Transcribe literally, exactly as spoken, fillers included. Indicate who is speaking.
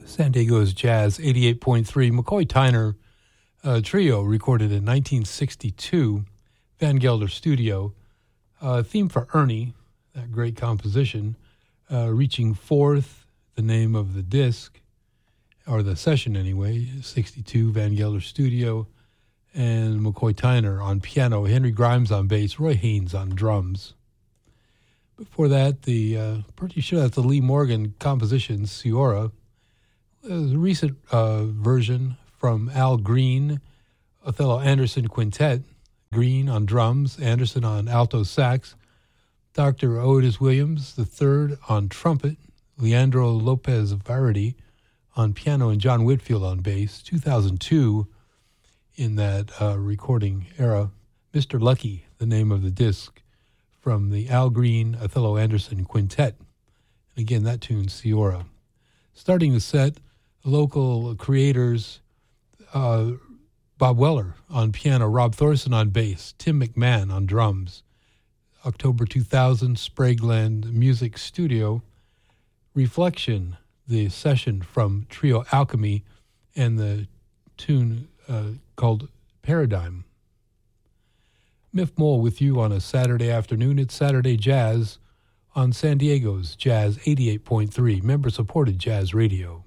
Speaker 1: San Diego's Jazz eighty-eight point three. McCoy Tyner uh, Trio, recorded in nineteen sixty-two, Van Gelder Studio. Uh, theme for Ernie, that great composition. Uh, Reaching Forth, the name of the disc, or the session anyway, sixty-two, Van Gelder Studio. And McCoy Tyner on piano, Henry Grimes on bass, Roy Haynes on drums. Before that, the uh, pretty sure that's the Lee Morgan composition, Ciora. There's a recent uh, version from Al Green, Othello Anderson Quintet. Green on drums, Anderson on alto sax, Doctor Otis Williams the third on trumpet, Leandro Lopez Varady on piano, and John Whitfield on bass. two thousand two, in that uh, recording era, Mister Lucky, the name of the disc, from the Al Green, Othello Anderson Quintet. And again, that tune, Ciora. Starting the set, local creators, uh, Bob Weller on piano, Rob Thorson on bass, Tim McMahon on drums. October two thousand, Spragueland Music Studio. Reflection, the session from Trio Alchemy, and the tune uh, called Paradigm. Miff Mole with you on a Saturday afternoon. It's Saturday Jazz on San Diego's Jazz eighty-eight point three, member-supported jazz radio.